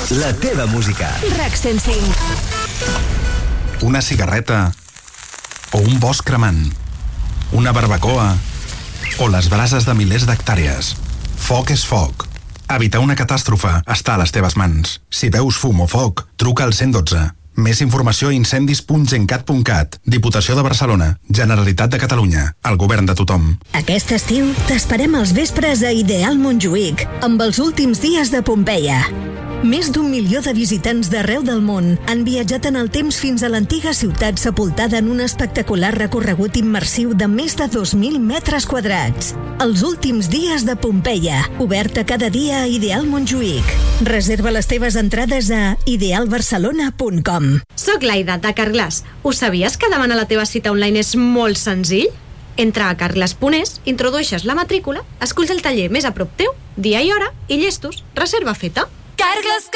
La teva música. RAC 105. Una cigarreta o un bosc cremant, una barbacoa o les brases de milers d'hectàrees. Foc és foc. Evitar una catàstrofe està a les teves mans. Si veus fum o foc, truca al 112. Més informació a incendis.gencat.cat. Diputació de Barcelona. Generalitat de Catalunya. El govern de tothom. Aquest estiu t'esperem als vespres a Ideal Montjuïc, amb els últims dies de Pompeia. Més d'1 milió de visitants d'arreu del món han viatjat en el temps fins a l'antiga ciutat sepultada en un espectacular recorregut immersiu de més de 2.000 metres quadrats. Els últims dies de Pompeia, oberta cada dia a Ideal Montjuïc. Reserva les teves entrades a idealbarcelona.com. Soc l'Aida, de Carglass. Ho sabies que demanar la teva cita online és molt senzill? Entra a carglass.es, introdueixes la matrícula, esculls el taller més a prop teu, dia i hora i llestos, reserva feta. Carglass